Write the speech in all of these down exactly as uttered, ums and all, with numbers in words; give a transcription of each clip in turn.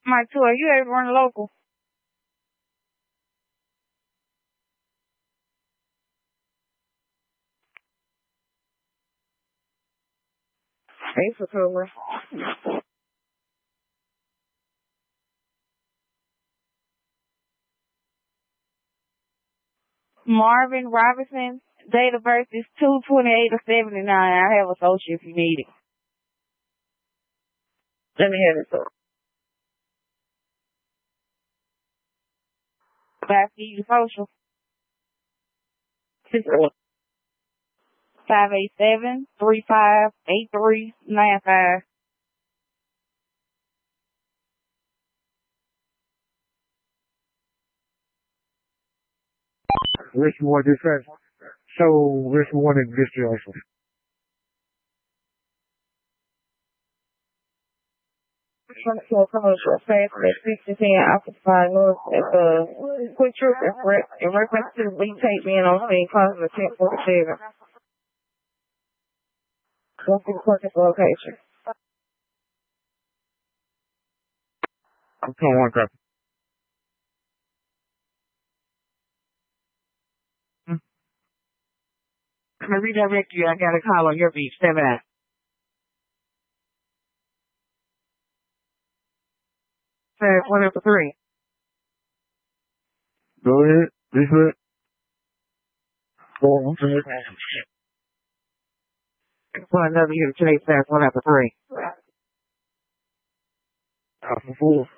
Mike two, are you able to run local? Eight for cover. Marvin Robinson, date of birth is two twenty-eight of seventy-nine. I have a social if you need it. Let me have it, sir. Five you social. Five eight seven three five eight three nine five. Richmond dispatch. So Richmond one in district also. Commercial, commercial, fast at sixty-ten occupied north at the quick trip in reference to the tape being on scene causing a ten forty-seven. What's the quickest location? I'm calling one copy. I'm gonna redirect you. I got a call on your beat. Stand by. Five, one after three. Go ahead. This way. Go on. For another year to today's fast, one after three. After four.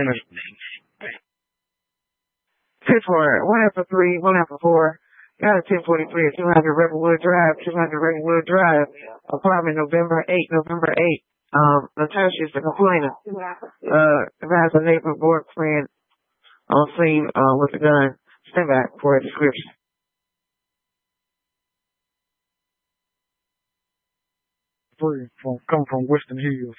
Two for one after three, one after four. Got a ten forty-three at two hundred Rebelwood Drive, two hundred Rebelwood Drive. Apartment November eighth, November eighth. Um, Natasha is the complainer. Uh, advised a neighbor board friend on scene, uh, with a gun. Stand back for a description. Three from, come from Western Hills.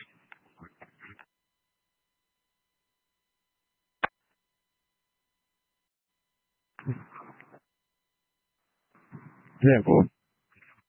Yeah, boy.